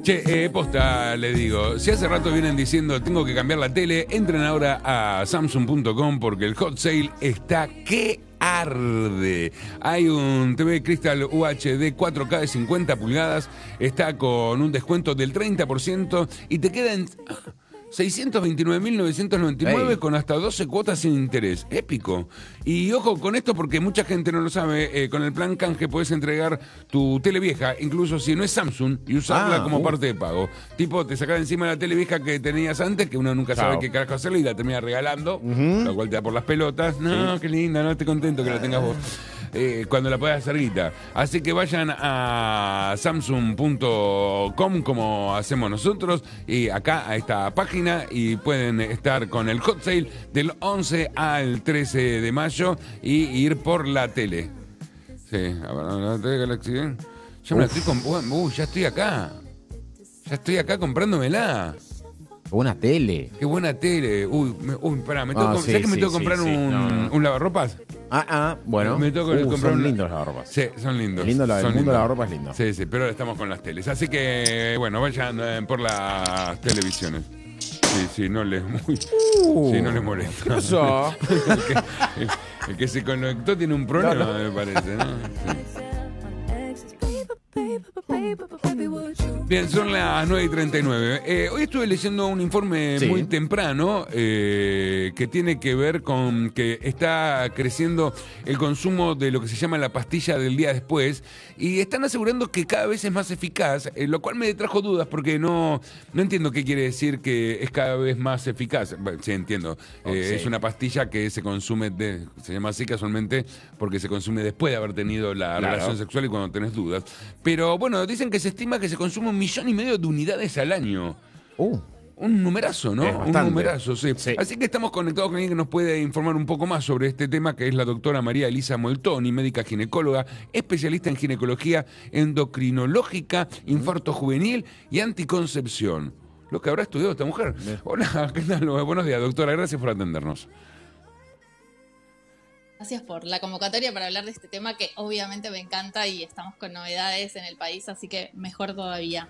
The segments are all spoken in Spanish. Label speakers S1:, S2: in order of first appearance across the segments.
S1: Che, posta, le digo, si hace rato vienen diciendo tengo que cambiar la tele, entren ahora a Samsung.com porque el hot sale está que arde. Hay un TV Crystal UHD 4K de 50 pulgadas, está con un descuento del 30% y te quedan 629.999
S2: Ey.
S1: con hasta 12 cuotas sin interés. Épico. Y ojo con esto porque mucha gente no lo sabe. Con el plan canje puedes entregar tu tele vieja, incluso si no es Samsung, y usarla como parte de pago. Tipo, te sacas encima la tele vieja que tenías antes, que uno nunca sabe qué carajo hacerle, y la termina regalando, lo cual te da por las pelotas. No, qué linda, no estoy contento que la tengas vos. Cuando la puedas hacer guita. Así que vayan a Samsung.com como hacemos nosotros, y acá a esta página, y pueden estar con el hot sale del 11 al 13 de mayo y ir por la tele. Sí, a ver, la tele Galaxy. Ya me la estoy ya estoy acá. Ya estoy acá comprándomela.
S2: Una tele.
S1: Qué buena tele. Pará, me tengo,
S2: Sí,
S1: ¿sabés que me
S2: sí,
S1: tengo que comprar
S2: sí, no.
S1: un lavarropas?
S2: Bueno.
S1: Me tengo que comprar
S2: son
S1: una-
S2: lindos las ropas.
S1: Sí, son lindos.
S2: El mundo de
S1: lindos.
S2: la ropa es lindo.
S1: Sí, sí, pero ahora estamos con las teles. Así que, bueno, vayan por las televisiones. Sí, sí, no les sí, no les molesta.
S2: ¿Qué pasó?
S1: El que se conectó tiene un problema, me parece, ¿no? Sí. Bien, son las 9:39. Hoy estuve leyendo un informe muy temprano que tiene que ver con que está creciendo el consumo de lo que se llama la pastilla del día después, y están asegurando que cada vez es más eficaz, lo cual me trajo dudas porque no entiendo qué quiere decir que es cada vez más eficaz. Bueno, sí, entiendo. Es una pastilla que se consume, se llama así casualmente porque se consume después de haber tenido la relación sexual y cuando tenés dudas. Pero bueno, dicen que se estima que se consume 1,5 millones de unidades al año. Un numerazo, ¿no? Un numerazo, sí. Así que estamos conectados con alguien que nos puede informar un poco más sobre este tema, que es la doctora María Elisa Moltoni, médica ginecóloga, especialista en ginecología endocrinológica, infarto juvenil y anticoncepción. Lo que habrá estudiado esta mujer. Hola, ¿qué tal? Buenos días, doctora. Gracias por atendernos.
S3: Gracias por la convocatoria para hablar de este tema que obviamente me encanta y estamos con novedades en el país, así que mejor todavía.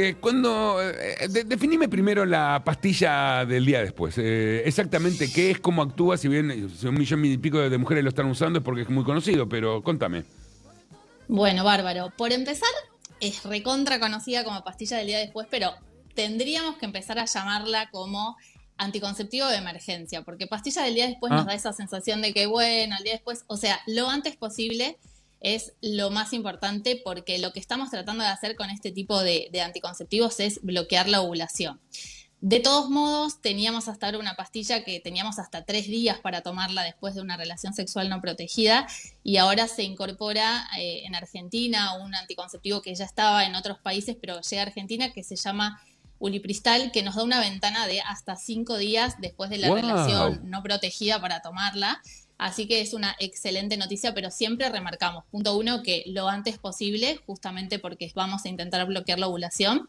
S1: Definime primero la pastilla del día después. Exactamente qué es, cómo actúa, si bien 1,5 millones de mujeres lo están usando es porque es muy conocido, pero contame.
S3: Bueno, bárbaro. Por empezar, es recontra conocida como pastilla del día después, pero tendríamos que empezar a llamarla como anticonceptivo de emergencia, porque pastilla del día después nos da esa sensación de que, bueno, al día después, o sea, lo antes posible es lo más importante, porque lo que estamos tratando de hacer con este tipo de anticonceptivos es bloquear la ovulación. De todos modos, teníamos hasta ahora una pastilla que teníamos hasta 3 días para tomarla después de una relación sexual no protegida, y ahora se incorpora en Argentina un anticonceptivo que ya estaba en otros países, pero llega a Argentina, que se llama Ulipristal, que nos da una ventana de hasta 5 días después de la relación no protegida para tomarla. Así que es una excelente noticia, pero siempre remarcamos, punto 1, que lo antes posible, justamente porque vamos a intentar bloquear la ovulación.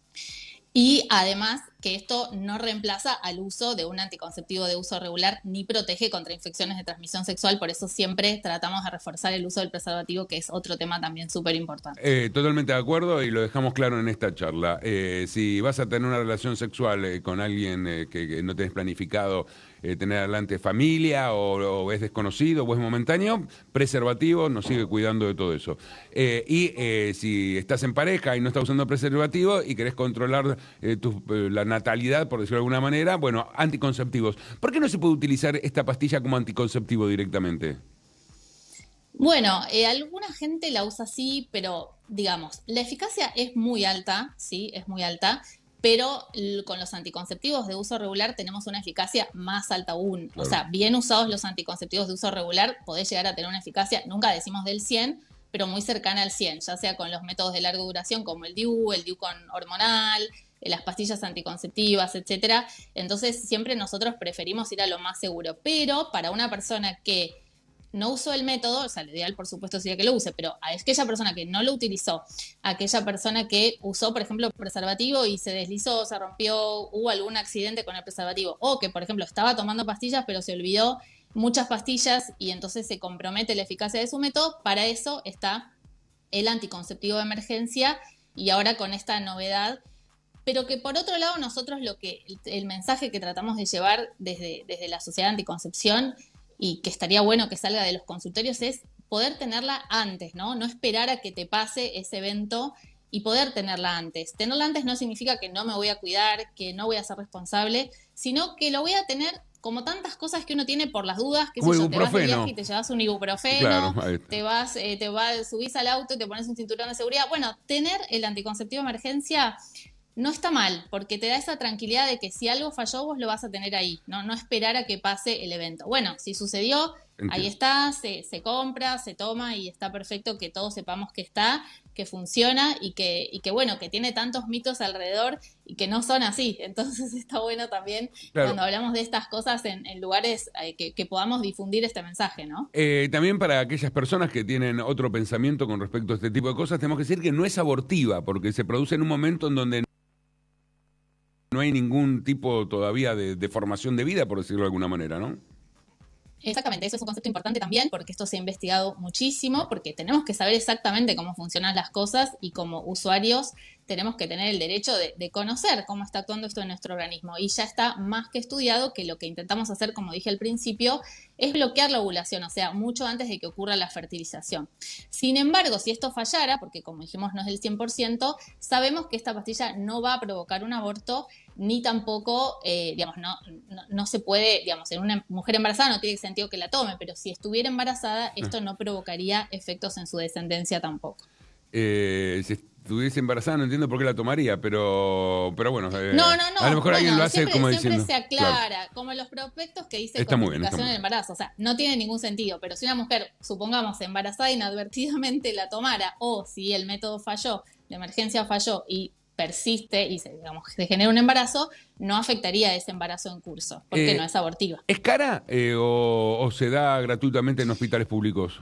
S3: Y además que esto no reemplaza al uso de un anticonceptivo de uso regular ni protege contra infecciones de transmisión sexual. Por eso siempre tratamos de reforzar el uso del preservativo, que es otro tema también súper importante.
S1: Totalmente de acuerdo, y lo dejamos claro en esta charla. Si vas a tener una relación sexual con alguien que no tenés planificado tener adelante familia, o es desconocido o es momentáneo, preservativo nos sigue cuidando de todo eso. Si estás en pareja y no estás usando preservativo y querés controlar la natalidad, por decirlo de alguna manera, bueno, anticonceptivos. ¿Por qué no se puede utilizar esta pastilla como anticonceptivo directamente?
S3: Bueno, alguna gente la usa así, pero digamos, la eficacia es muy alta, sí, es muy alta, pero con los anticonceptivos de uso regular tenemos una eficacia más alta aún. Claro. O sea, bien usados los anticonceptivos de uso regular, podés llegar a tener una eficacia, nunca decimos del 100, pero muy cercana al 100, ya sea con los métodos de larga duración como el DIU con hormonal, las pastillas anticonceptivas, etcétera. Entonces, siempre nosotros preferimos ir a lo más seguro. Pero para una persona que no usó el método, o sea, lo ideal por supuesto sería que lo use, pero a aquella persona que no lo utilizó, a aquella persona que usó, por ejemplo, preservativo y se deslizó, se rompió, hubo algún accidente con el preservativo, o que, por ejemplo, estaba tomando pastillas pero se olvidó muchas pastillas y entonces se compromete la eficacia de su método, para eso está el anticonceptivo de emergencia. Y ahora con esta novedad pero que por otro lado nosotros el mensaje que tratamos de llevar desde la Sociedad de Anticoncepción, y que estaría bueno que salga de los consultorios, es poder tenerla antes, ¿no? No esperar a que te pase ese evento y poder tenerla antes. Tenerla antes no significa que no me voy a cuidar, que no voy a ser responsable, sino que lo voy a tener como tantas cosas que uno tiene por las dudas, que
S1: Como
S3: si yo, te vas de
S1: ibuprofeno.
S3: viaje y te llevas un ibuprofeno,
S1: Claro, ahí está.
S3: subís al auto y te pones un cinturón de seguridad. Bueno, tener el anticonceptivo de emergencia no está mal, porque te da esa tranquilidad de que si algo falló, vos lo vas a tener ahí, no esperar a que pase el evento. Bueno, si sucedió,
S1: Entiendo.
S3: ahí está, se compra, se toma y está perfecto que todos sepamos que está, que funciona y que bueno, que tiene tantos mitos alrededor y que no son así. Entonces está bueno también cuando hablamos de estas cosas en lugares que podamos difundir este mensaje, ¿no?
S1: También para aquellas personas que tienen otro pensamiento con respecto a este tipo de cosas, tenemos que decir que no es abortiva, porque se produce en un momento en donde no hay ningún tipo todavía de formación de vida, por decirlo de alguna manera, ¿no?
S3: Exactamente, eso es un concepto importante también porque esto se ha investigado muchísimo, porque tenemos que saber exactamente cómo funcionan las cosas y como usuarios tenemos que tener el derecho de conocer cómo está actuando esto en nuestro organismo. Y ya está más que estudiado que lo que intentamos hacer, como dije al principio, es bloquear la ovulación, o sea, mucho antes de que ocurra la fertilización. Sin embargo, si esto fallara, porque como dijimos no es del 100%, sabemos que esta pastilla no va a provocar un aborto, ni tampoco, no se puede, digamos, en una mujer embarazada no tiene sentido que la tome, pero si estuviera embarazada, esto no provocaría efectos en su descendencia tampoco.
S1: Si estuviese embarazada no entiendo por qué la tomaría, pero bueno.
S3: No.
S1: A lo mejor alguien lo hace
S3: siempre,
S1: como
S3: siempre
S1: diciendo.
S3: se aclara,
S1: Claro.
S3: como en los prospectos que dice
S1: Está muy bien,
S3: contraindicación del embarazo. O sea, no tiene ningún sentido, pero si una mujer, supongamos, embarazada inadvertidamente la tomara, o si el método falló, la emergencia falló y persiste y se genera un embarazo, no afectaría ese embarazo en curso, porque no es abortiva.
S1: ¿Es cara o se da gratuitamente en hospitales públicos?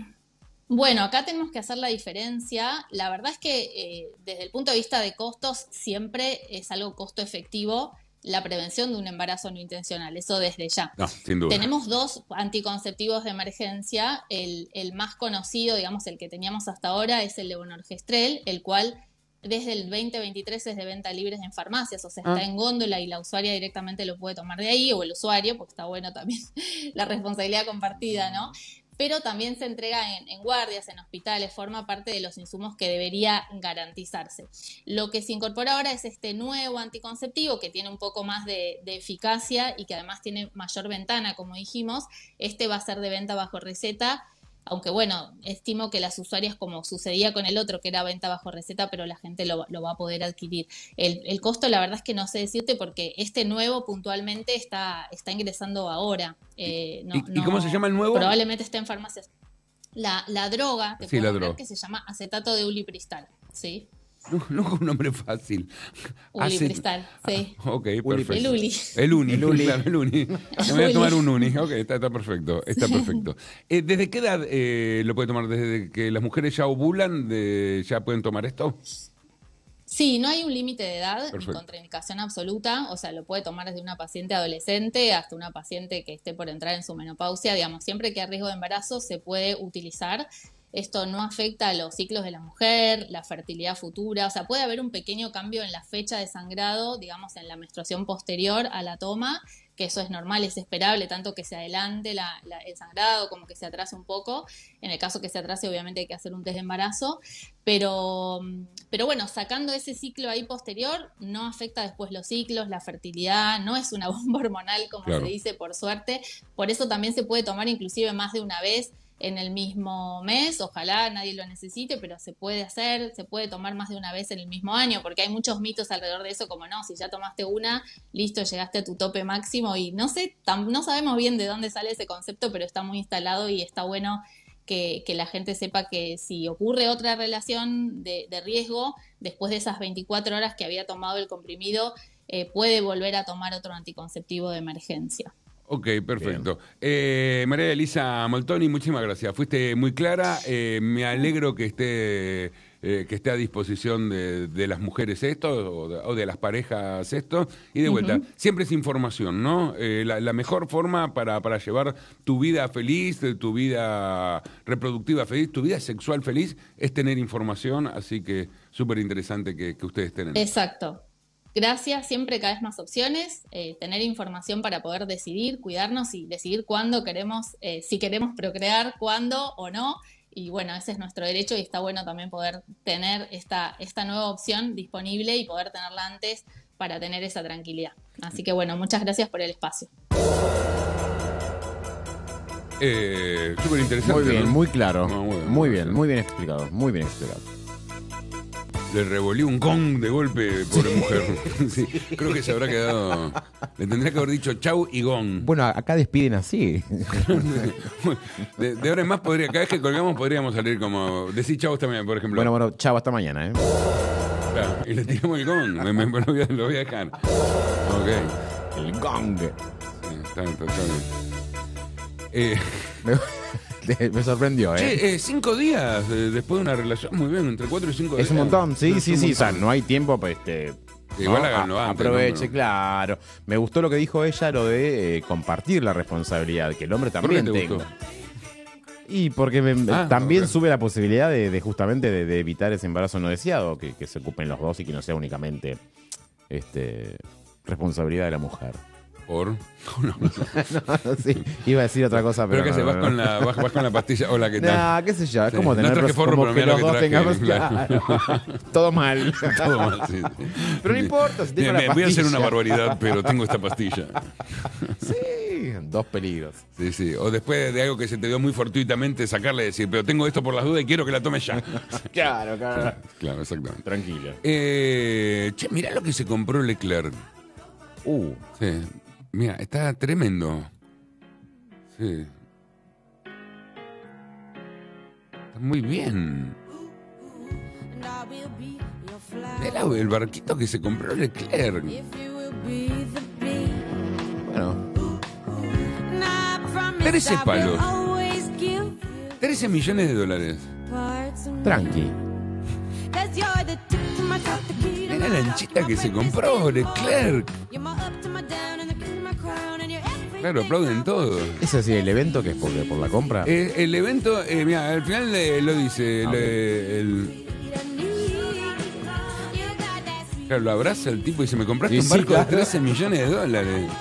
S3: Bueno, acá tenemos que hacer la diferencia. La verdad es que desde el punto de vista de costos siempre es algo costo efectivo la prevención de un embarazo no intencional, eso desde ya.
S1: No, sin duda.
S3: Tenemos 2 anticonceptivos de emergencia, el más conocido, digamos, el que teníamos hasta ahora es el levonorgestrel, el cual desde el 2023 es de venta libre en farmacias, o sea, está en góndola y la usuaria directamente lo puede tomar de ahí, o el usuario, porque está bueno también la responsabilidad compartida, ¿no? Pero también se entrega en guardias, en hospitales, forma parte de los insumos que debería garantizarse. Lo que se incorpora ahora es este nuevo anticonceptivo que tiene un poco más de eficacia y que además tiene mayor ventana, como dijimos. Este va a ser de venta bajo receta, aunque bueno, estimo que las usuarias, como sucedía con el otro, que era venta bajo receta, pero la gente lo va a poder adquirir. El costo, la verdad es que no sé decirte, porque este nuevo puntualmente está ingresando ahora.
S1: ¿Y cómo se llama el nuevo?
S3: Probablemente esté en farmacias. La droga, te puedo nombrar, que se llama acetato de ulipristal, ¿sí?
S1: No es un nombre fácil.
S3: Ulipristal, sí.
S1: Ok, perfecto.
S3: El uli.
S1: El uni, claro, el uni. Me voy a tomar un uni. Ok, está perfecto, está perfecto. ¿Desde qué edad lo puede tomar? ¿Desde que las mujeres ya ovulan, ya pueden tomar esto?
S3: Sí, no hay un límite de edad
S1: Perfecto.
S3: ni contraindicación absoluta, o sea, lo puede tomar desde una paciente adolescente hasta una paciente que esté por entrar en su menopausia, digamos, siempre que hay riesgo de embarazo se puede utilizar. Esto no afecta a los ciclos de la mujer, la fertilidad futura, o sea, puede haber un pequeño cambio en la fecha de sangrado, digamos, en la menstruación posterior a la toma, que eso es normal, es esperable, tanto que se adelante el sangrado como que se atrase un poco. En el caso que se atrase, obviamente hay que hacer un test de embarazo, pero bueno, sacando ese ciclo ahí posterior, no afecta después los ciclos, la fertilidad, no es una bomba hormonal como se dice, por suerte. Por eso también se puede tomar inclusive más de una vez en el mismo mes, ojalá nadie lo necesite, pero se puede hacer, se puede tomar más de una vez en el mismo año, porque hay muchos mitos alrededor de eso, como no, si ya tomaste una, listo, llegaste a tu tope máximo, y no sé, no sabemos bien de dónde sale ese concepto, pero está muy instalado y está bueno que la gente sepa que si ocurre otra relación de riesgo, después de esas 24 horas que había tomado el comprimido, puede volver a tomar otro anticonceptivo de emergencia.
S1: Ok, perfecto. María Elisa Moltoni, muchísimas gracias. Fuiste muy clara. Me alegro que esté a disposición de las mujeres esto o de las parejas esto. Y de vuelta, siempre es información, ¿no? La mejor forma para llevar tu vida feliz, tu vida reproductiva feliz, tu vida sexual feliz, es tener información. Así que súper interesante que ustedes tengan.
S3: Exacto. gracias, siempre cada vez más opciones, tener información para poder decidir, cuidarnos y decidir cuándo queremos, si queremos procrear, cuándo o no. Y bueno, ese es nuestro derecho y está bueno también poder tener esta nueva opción disponible y poder tenerla antes para tener esa tranquilidad. Así que bueno, muchas gracias por el espacio.
S1: Súper interesante.
S2: Muy bien,
S1: ¿no?
S2: muy claro.
S1: No, bueno,
S2: muy bien explicado, muy bien explicado.
S1: Le revolvió un gong de golpe, pobre mujer. Sí, creo que se habrá quedado. Le tendría que haber dicho chau y gong.
S2: Bueno, acá despiden así.
S1: De ahora en más cada vez que colgamos podríamos salir como. Decir chau también, por ejemplo.
S2: Bueno, chao, hasta mañana, ¿eh?
S1: Claro, y le tiramos el gong. Lo voy a dejar. Ok.
S2: El gong.
S1: Sí, está bien.
S2: Me sorprendió, ¿eh?
S1: Che, 5 días después de una relación, muy bien, entre 4 y 5 días.
S2: Es un montón, sí.
S1: Un
S2: O sea,
S1: montón.
S2: no hay tiempo para
S1: Igual háganlo antes,
S2: aproveche,
S1: ¿no?
S2: claro. Me gustó lo que dijo ella, lo de compartir la responsabilidad, que el hombre
S1: ¿Por qué
S2: también
S1: te
S2: tenga.
S1: gustó?
S2: Y porque también
S1: ok.
S2: sube la posibilidad de justamente de evitar ese embarazo no deseado, que se ocupen los dos y que no sea únicamente responsabilidad de la mujer.
S1: ¿Por? No.
S2: No, sí, iba a decir otra cosa,
S1: Pero
S2: pero
S1: que se
S2: no,
S1: vas con la pastilla. Hola, ¿qué tal?
S2: Nah, qué sé yo, es
S1: Sí,
S2: como
S1: no
S2: tener
S1: traje forro,
S2: como
S1: pero
S2: que
S1: mirá
S2: los
S1: lo
S2: dos
S1: que traje,
S2: tengamos
S1: claro.
S2: todo mal.
S1: Todo mal, sí.
S2: Pero no importa, si tengo
S1: Bien,
S2: la
S1: voy a hacer
S2: pastilla.
S1: una barbaridad, pero tengo esta pastilla.
S2: Sí, dos peligros.
S1: Sí. O después de algo que se te dio muy fortuitamente, sacarle y decir, pero tengo esto por las dudas y quiero que la tomes ya.
S2: Claro.
S1: Claro, exactamente.
S2: Tranquilo.
S1: Che, mirá lo que se compró Leclerc. Sí. Mira, está tremendo. Sí. Está muy bien. Mirá el barquito que se compró Leclerc.
S2: Bueno,
S1: 13 palos. 13 millones de dólares.
S2: tranqui.
S1: Mirá la lanchita que se compró Leclerc. Claro, aplauden todos.
S2: ¿Es así el evento que es por la compra?
S1: El evento, mira, al final lo dice. Claro, lo abraza el tipo y dice, me compraste
S2: Sí,
S1: un
S2: sí,
S1: barco
S2: claro.
S1: de 13 millones de dólares.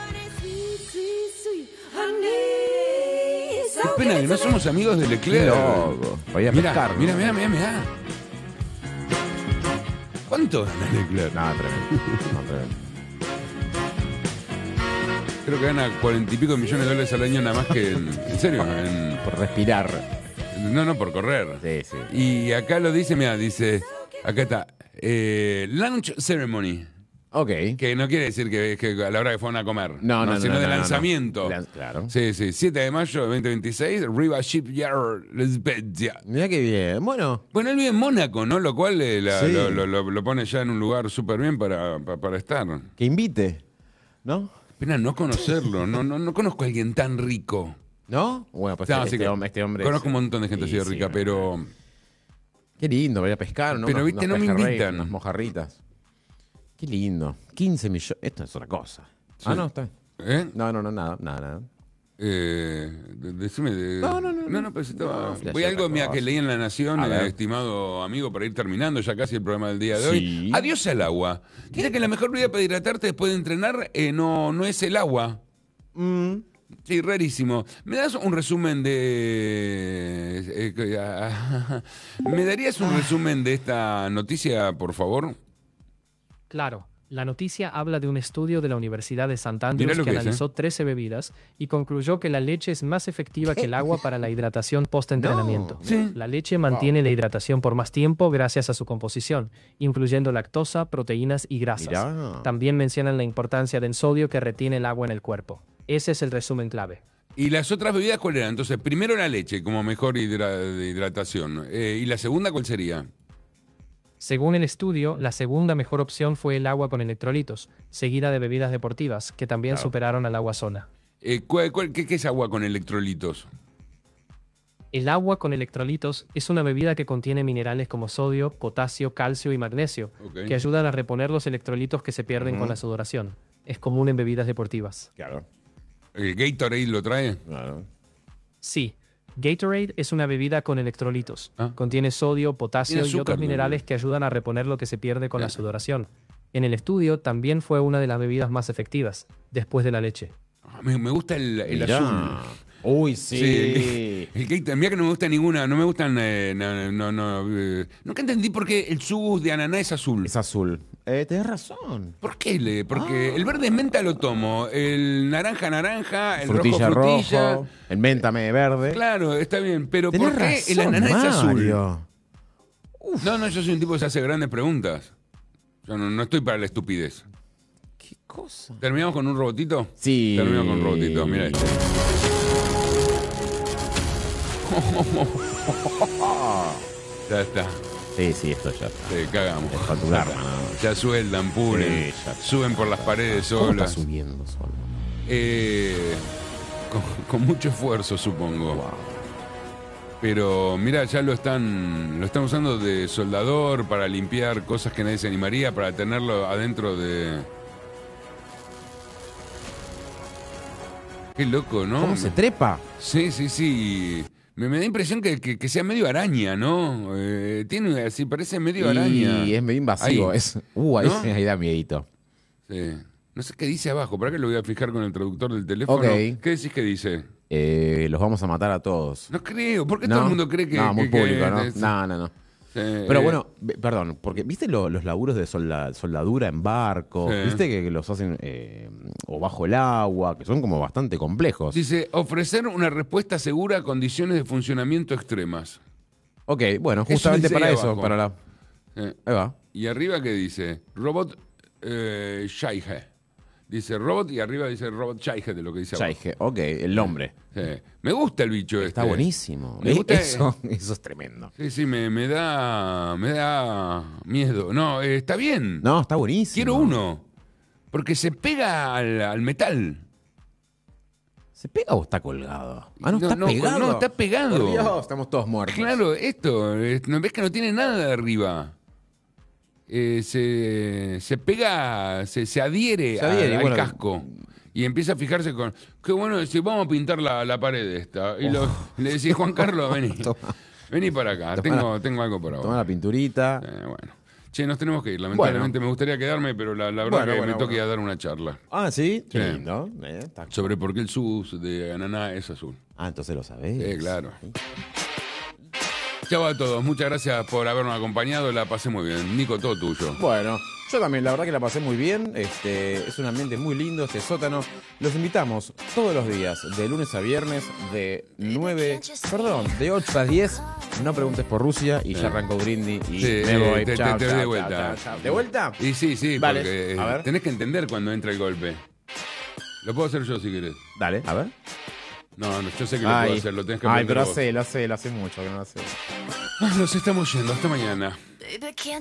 S1: Qué pena que no somos amigos de
S2: Qué
S1: Leclerc.
S2: loco. Vaya a
S1: Mirá,
S2: pescar, ¿no?
S1: mirá. ¿Cuánto gana Leclerc?
S2: No, tremendo.
S1: Creo que gana 40 y pico millones de dólares al año nada más que en serio,
S2: Por respirar.
S1: no, por correr.
S2: Sí.
S1: Y acá lo dice, mira, dice, acá está, Launch Ceremony,
S2: Ok.
S1: que no quiere decir que a la hora que fueron a comer,
S2: No,
S1: sino de
S2: no.
S1: lanzamiento.
S2: Claro.
S1: Sí, 7 de mayo de 2026, Riva Shipyard, Spezia.
S2: Mirá qué bien. Bueno,
S1: Bueno, él vive en Mónaco, ¿no? Lo cual
S2: Sí.
S1: lo pone ya en un lugar súper bien para estar.
S2: que invite. ¿No?
S1: Pena no conocerlo, no conozco a alguien tan rico.
S2: ¿No? Bueno, pues
S1: No, sí que
S2: este hombre.
S1: conozco un montón de gente así de
S2: Sí,
S1: rica,
S2: sí,
S1: pero...
S2: Qué lindo, voy a pescar, ¿no?
S1: Pero, viste, no me invitan.
S2: Unas mojarritas. Qué lindo. 15 millones. Esto es otra cosa.
S1: Sí.
S2: Ah, no, está.
S1: ¿Eh?
S2: No, nada.
S1: Decime de... No, pero si estaba...
S2: No,
S1: Voy a algo mira,
S2: cosa.
S1: que leí en La Nación,
S2: A ver.
S1: estimado amigo, para ir terminando ya casi el programa del día de
S2: Sí.
S1: hoy. Adiós al agua. Dice que la mejor vida para hidratarte después de entrenar no es el agua. Sí, rarísimo. ¿Me das un resumen de... ¿Me darías un resumen de esta noticia, por favor?
S4: Claro, la noticia habla de un estudio de la Universidad de St.
S1: Mirá
S4: Andrews
S1: lo
S4: que
S1: que es,
S4: analizó 13 bebidas y concluyó que la leche es más efectiva que el agua para la hidratación post-entrenamiento.
S2: No.
S1: Sí.
S4: La leche mantiene la hidratación por más tiempo gracias a su composición, incluyendo lactosa, proteínas y grasas.
S2: Mirá.
S4: También mencionan la importancia del sodio que retiene el agua en el cuerpo. Ese es el resumen clave.
S1: ¿Y las otras bebidas cuáles eran? Entonces, primero la leche como mejor de hidratación. ¿Y la segunda cuál sería?
S4: Según el estudio, la segunda mejor opción fue el agua con electrolitos, seguida de bebidas deportivas, que también superaron al agua sola.
S1: ¿Qué es agua con electrolitos?
S4: El agua con electrolitos es una bebida que contiene minerales como sodio, potasio, calcio y magnesio,
S1: Ok.
S4: que ayudan a reponer los electrolitos que se pierden con la sudoración. Es común en bebidas deportivas.
S2: Claro.
S1: ¿El Gatorade lo trae?
S2: Claro.
S4: Sí, Gatorade es una bebida con electrolitos.
S1: Ah.
S4: Contiene sodio, potasio
S1: Tiene
S4: y
S1: azúcar,
S4: otros
S1: ¿no?
S4: minerales que ayudan a reponer lo que se pierde con la sudoración. En el estudio también fue una de las bebidas más efectivas, después de la leche.
S1: Me gusta el
S2: Mirá.
S1: azul.
S2: Uy, sí.
S1: El que mira que no me gusta ninguna, no me gustan, nunca entendí por qué el subus de ananá es azul.
S2: Es azul. Tenés razón.
S1: ¿Por qué? Porque el verde es menta lo tomo, el naranja, el
S2: Frutilla
S1: rojo, frutilla.
S2: rojo, el menta verde.
S1: Claro, está bien, pero
S2: Tenés
S1: ¿por qué
S2: razón,
S1: el ananá es azul?
S2: Mario.
S1: No, yo soy un tipo que se hace grandes preguntas. Yo no estoy para la estupidez.
S2: ¿Qué cosa?
S1: ¿Terminamos con un robotito?
S2: Sí.
S1: Terminamos con un robotito, mira este. Ya está.
S2: Sí, esto ya está.
S1: Sí, cagamos.
S2: Es facturar,
S1: Ya está.
S2: mano.
S1: Ya sueldan, pulen,
S2: Sí, ya está.
S1: suben por las paredes
S2: ¿Cómo está
S1: solas.
S2: subiendo solo?
S1: Con mucho esfuerzo, supongo.
S2: Wow.
S1: Pero mira, ya lo están usando de soldador para limpiar cosas que nadie se animaría, para tenerlo adentro de... Qué loco, ¿no?
S2: ¿Cómo se trepa?
S1: Sí. Me da impresión que sea medio araña, ¿no? Tiene así, parece medio araña.
S2: Y es medio invasivo.
S1: Ahí. ¿No?
S2: Ahí da miedito.
S1: Sí. No sé qué dice abajo, ¿para qué lo voy a fijar con el traductor del teléfono?
S2: Ok.
S1: ¿Qué decís que dice?
S2: Los vamos a matar a todos.
S1: No creo, ¿por qué
S2: ¿No?
S1: todo el mundo cree que...
S2: No, muy
S1: que-
S2: público,
S1: que-
S2: ¿no? No. Pero bueno, perdón, porque ¿viste los laburos de soldadura en barco?
S1: Sí.
S2: ¿Viste que los hacen o bajo el agua? Que son como bastante complejos.
S1: Dice, ofrecer una respuesta segura a condiciones de funcionamiento extremas.
S2: Ok, bueno,
S1: Eso
S2: justamente
S1: dice
S2: para
S1: ahí
S2: eso,
S1: abajo.
S2: para la... Ahí va.
S1: Y arriba, ¿qué dice? Robot Shaige. Dice robot y arriba dice robot Shaige de lo que dice abajo.
S2: Chaige, ok, el hombre.
S1: Sí. Me gusta el bicho
S2: Está
S1: este.
S2: buenísimo.
S1: Me gusta-
S2: Eso es tremendo.
S1: Sí, me da miedo. No, está bien.
S2: No, está buenísimo.
S1: Quiero uno. Porque se pega al metal.
S2: ¿Se pega o está colgado? Ah, no, está pegado.
S1: No, está pegado.
S2: Por Dios, estamos todos muertos.
S1: Claro, esto, ¿no ves que no tiene nada de arriba? Se pega, se adhiere, al
S2: bueno.
S1: casco. Y empieza a fijarse con, qué bueno decir, vamos a pintar la pared esta. Y le decís, Juan Carlos, vení.
S2: Toma.
S1: Vení para acá, tengo algo para
S2: Toma
S1: vos.
S2: la pinturita.
S1: Bueno. Che, nos tenemos que ir. Lamentablemente me gustaría quedarme, pero la verdad que me toca ir a dar una charla.
S2: Ah, ¿sí?
S1: Sí.
S2: Lindo. Está...
S1: Sobre por qué el sus de ananá es azul.
S2: Ah, entonces lo sabés.
S1: Sí, claro. Chau a todos, muchas gracias por habernos acompañado, la pasé muy bien. Nico, todo tuyo.
S2: Bueno, yo también, la verdad que la pasé muy bien. Es un ambiente muy lindo, este sótano. Los invitamos todos los días, de lunes a viernes, de 8 a 10. No preguntes por Rusia y ya arrancó Brindis y
S1: Sí,
S2: me voy.
S1: te
S2: Chao,
S1: doy
S2: chao,
S1: de vuelta.
S2: chao, chao. ¿De vuelta?
S1: Y sí,
S2: Vale,
S1: porque
S2: a ver.
S1: tenés que entender cuando entra el golpe. Lo puedo hacer yo si querés.
S2: Dale, a ver.
S1: No, yo sé que lo puedo hacer, lo tenés que aprender
S2: pero
S1: vos.
S2: lo hace mucho que no lo hace.
S1: Nos estamos yendo, hasta mañana.
S5: Baby, can't